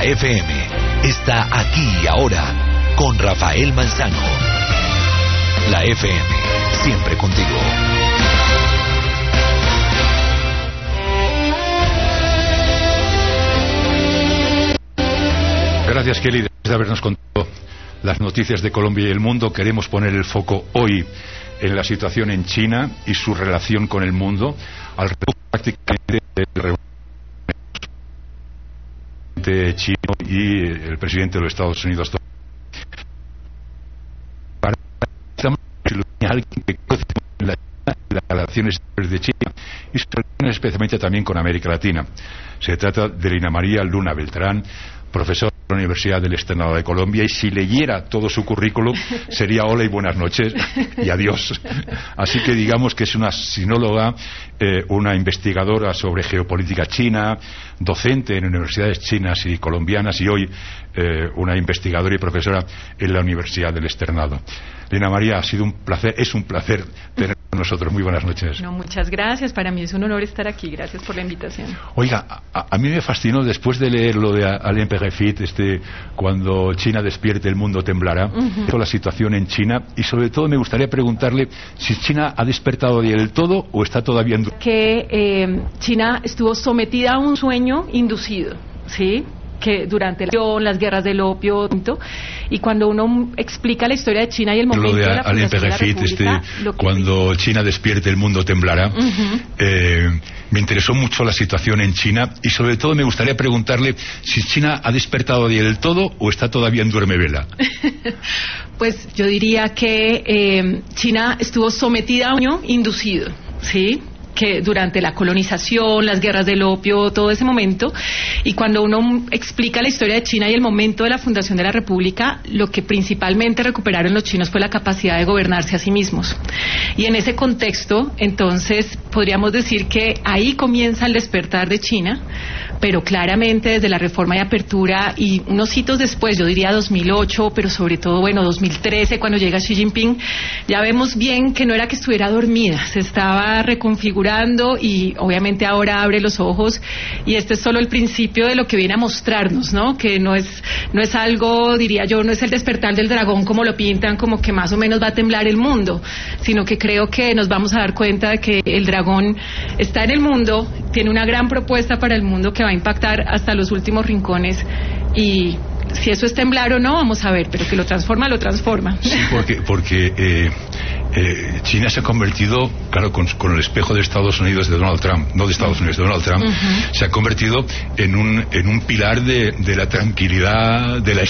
La FM está aquí y ahora con Rafael Manzano. La FM, siempre contigo. Gracias, Kelly, después de habernos contado las noticias de Colombia y el mundo. Queremos poner el foco hoy en la situación en China y su relación con el mundo, alrededor prácticamente del presidente chino y el presidente de los Estados Unidos. Alguien que conoce las relaciones de China y sus relaciones especialmente también con América Latina. Se trata de Lina María Luna Beltrán, profesora de la Universidad del Externado de Colombia, y si leyera todo su currículum sería hola y buenas noches y adiós. Así que digamos que es una sinóloga, una investigadora sobre geopolítica china, docente en universidades chinas y colombianas, y hoy una investigadora y profesora en la Universidad del Externado. Lina María, ha sido un placer, es un placer tener con nosotros. Muy buenas noches. No, muchas gracias. Para mí es un honor estar aquí. Gracias por la invitación. Oiga, a mí me fascinó después de leer lo de Alain Peyrefitte, cuando China despierte el mundo temblará, la situación en China, y sobre todo me gustaría preguntarle si China ha despertado del todo o está todavía en... Que China estuvo sometida a un sueño inducido, ¿sí?, que durante las guerras del opio, y cuando uno explica la historia de China y el momento de la fundación de la República, cuando China despierte el mundo temblará, me interesó mucho la situación en China, y sobre todo me gustaría preguntarle si China ha despertado del todo o está todavía en duermevela. Pues yo diría que China estuvo sometida a un sueño inducido, ¿sí?, que durante la colonización, las guerras del opio, todo ese momento, y cuando uno explica la historia de China y el momento de la fundación de la República, lo que principalmente recuperaron los chinos fue la capacidad de gobernarse a sí mismos. Y en ese contexto, entonces, podríamos decir que ahí comienza el despertar de China, pero claramente desde la reforma y apertura, y unos hitos después, yo diría 2008, pero sobre todo, 2013, cuando llega Xi Jinping, ya vemos bien que no era que estuviera dormida, se estaba reconfigurando, y obviamente ahora abre los ojos, y este es solo el principio de lo que viene a mostrarnos, ¿no? Que no es algo, diría yo, no es el despertar del dragón como lo pintan, como que más o menos va a temblar el mundo, sino que creo que nos vamos a dar cuenta de que el dragón está en el mundo, tiene una gran propuesta para el mundo que va a impactar hasta los últimos rincones, y si eso es temblar o no, vamos a ver, pero que lo transforma. Sí, porque China se ha convertido, claro, con el espejo de Estados Unidos de Donald Trump, no de Estados Unidos, de Donald Trump, se ha convertido en un pilar de la tranquilidad, de la